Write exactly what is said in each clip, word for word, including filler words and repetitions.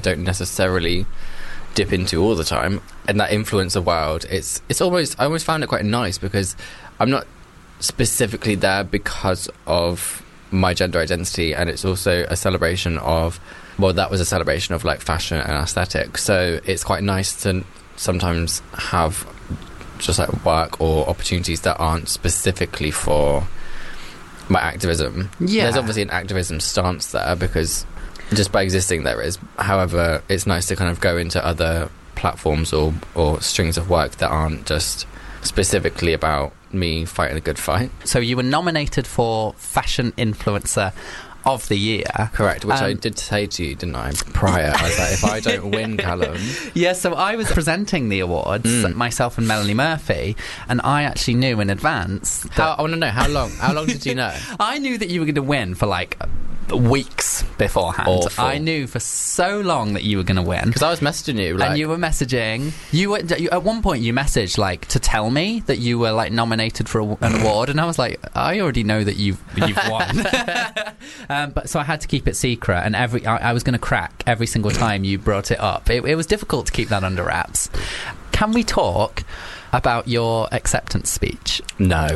don't necessarily dip into all the time. And that influencer world, it's it's almost, I always found it quite nice, because I'm not specifically there because of my gender identity, and it's also a celebration of, well, that was a celebration of like fashion and aesthetic. So it's quite nice to sometimes have just like work or opportunities that aren't specifically for my activism. Yeah. There's obviously an activism stance there, because just by existing there is. However, it's nice to kind of go into other platforms or, or strings of work that aren't just specifically about me fighting a good fight. So you were nominated for Fashion Influencer of the Year. Correct, which um, I did say to you, didn't I, prior? I was like, if I don't win, Callum... Yeah, so I was presenting the awards, Mm. myself and Melanie Murphy, and I actually knew in advance that How, I want to know, how long? How long did you know? I knew that you were going to win for like weeks beforehand. Awful. I knew for so long that you were going to win. Because I was messaging you, like... And you were messaging. You were you, at one point. You messaged like to tell me that you were like nominated for a, an award, and I was like, I already know that you've you've won. um, but so I had to keep it secret, and every I, I was going to crack every single time you brought it up. It, it was difficult to keep that under wraps. Can we talk about your acceptance speech? No.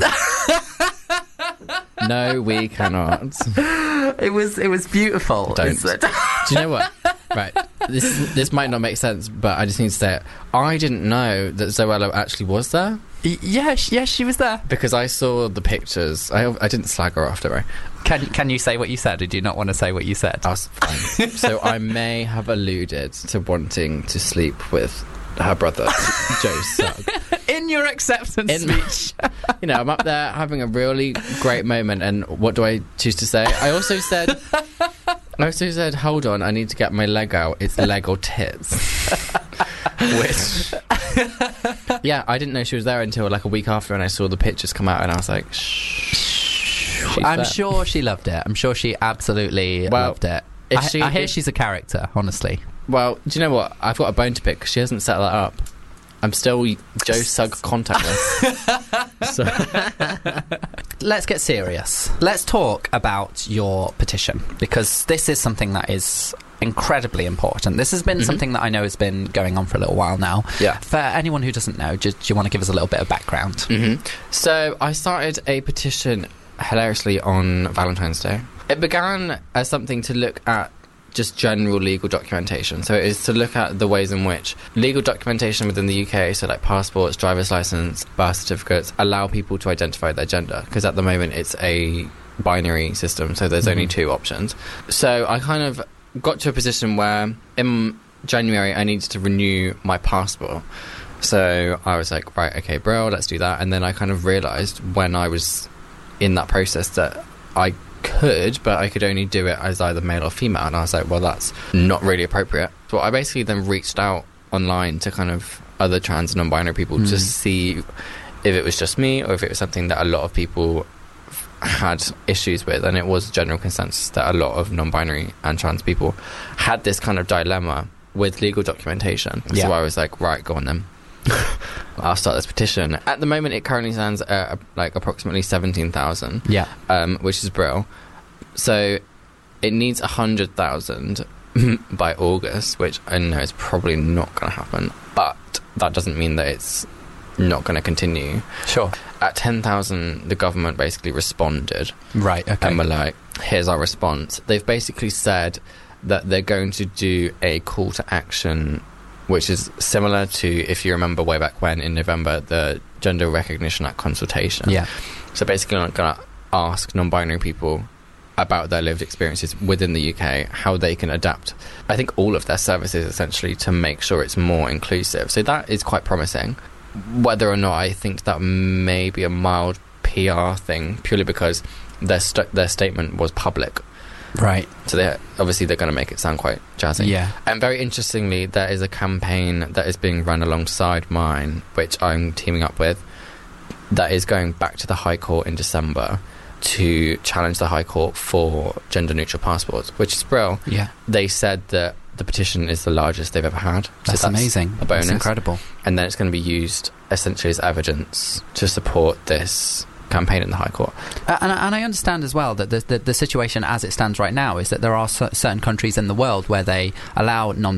No, we cannot. It was it was beautiful. Don't. Is it? Do you know what? Right. This this might not make sense, but I just need to say it. I didn't know that Zoella actually was there. Y- yeah, sh- yeah, she was there. Because I saw the pictures. I I didn't slag her off, did I? Can can you say what you said, or do you not want to say what you said? I was fine. So I may have alluded to wanting to sleep with her brother, Joe Sugg. In your acceptance In- speech. You know, I'm up there having a really great moment, and what do I choose to say? I also said, I also said, hold on, I need to get my leg out. It's leg or tits. Which, yeah, I didn't know she was there until like a week after, and I saw the pictures come out, and I was like, shh. she's I'm there. sure she loved it. I'm sure she absolutely Well, loved it. if I, she- I hear if- she's a character, honestly. Well, do you know what? I've got a bone to pick because she hasn't set that up. I'm still Joe Sugg contactless. So. Let's get serious. Let's talk about your petition, because this is something that is incredibly important. This has been Mhm. something that I know has been going on for a little while now. Yeah. For anyone who doesn't know, do, do you want to give us a little bit of background? Mm-hmm. So I started a petition hilariously on Valentine's Day. It began as something to look at just general legal documentation. So it is to look at the ways in which legal documentation within the U K, so like passports, driver's license, birth certificates, allow people to identify their gender. Because at the moment it's a binary system, so there's only Mhm. two options. So I kind of got to a position where in January I needed to renew my passport. So I was like, right, okay, bro, let's do that. And then I kind of realised when I was in that process that I could, but I could only do it as either male or female. And I was like, well, that's not really appropriate. So I basically then reached out online to kind of other trans and non-binary people Mm. to see if it was just me or if it was something that a lot of people had issues with. And it was general consensus that a lot of non-binary and trans people had this kind of dilemma with legal documentation. Yeah. So I was like, right, go on then. I'll start this petition. At the moment, it currently stands at uh, like approximately seventeen thousand, Yeah. um, which is brill. So it needs one hundred thousand by August, which I know is probably not going to happen. But that doesn't mean that it's not going to continue. Sure. At ten thousand, the government basically responded. Right, okay. And we're like, here's our response. They've basically said that they're going to do a call to action, which is similar to, if you remember way back when in November, the Gender Recognition Act consultation. Yeah. So basically I'm going to ask non-binary people about their lived experiences within the U K, how they can adapt, I think, all of their services essentially to make sure it's more inclusive. So that is quite promising. Whether or not I think that may be a mild P R thing, purely because their st- their statement was public. Right. So they obviously they're going to make it sound quite jazzy. Yeah. And very interestingly, there is a campaign that is being run alongside mine, which I'm teaming up with, that is going back to the High Court in December to challenge the High Court for gender-neutral passports, which is brilliant. Yeah. They said that the petition is the largest they've ever had. So That's, amazing. A bonus. That's incredible. And then it's going to be used essentially as evidence to support this campaign in the High Court. Uh, and, I- and I understand as well that the, the, the situation as it stands right now is that there are cer- certain countries in the world where they allow non